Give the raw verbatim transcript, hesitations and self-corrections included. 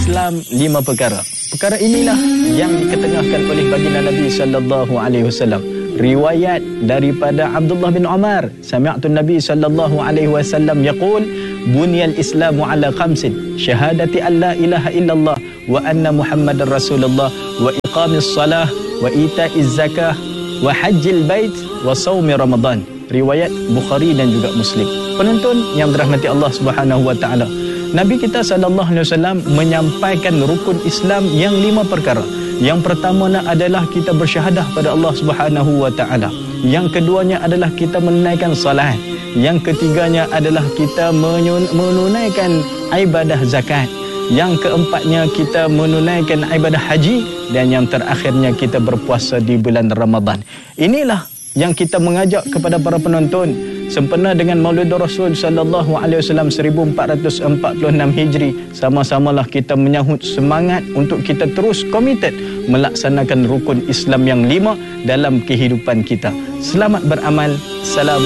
Islam lima perkara. Perkara inilah yang diketengahkan oleh baginda Nabi sallallahu alaihi wasallam. Riwayat daripada Abdullah bin Umar, sami'tu Nabi sallallahu alaihi wasallam yaqul, bunyal Islamu ala khamsin, syahadati an la ilaha illallah wa anna Muhammadar Rasulullah wa iqamis salah wa ita'iz zakah wa hajjil bait wa shaumi Ramadan. Riwayat Bukhari dan juga Muslim. Penonton yang dirahmati Allah Subhanahu wa taala, Nabi kita sallallahu alaihi wasallam menyampaikan rukun Islam yang lima perkara. Yang pertama adalah kita bersyahadah pada Allah Subhanahu wa taala. Yang keduanya adalah kita menunaikan salat. Yang ketiganya adalah kita menunaikan ibadah zakat. Yang keempatnya kita menunaikan ibadah haji, dan yang terakhirnya kita berpuasa di bulan Ramadan. Inilah yang kita mengajak kepada para penonton sempena dengan Maulid Rasul sallallahu alaihi wasallam seribu empat ratus empat puluh enam Hijri. Sama-samalah kita menyahut semangat untuk kita terus komited melaksanakan rukun Islam yang lima dalam kehidupan kita. Selamat beramal. Salam.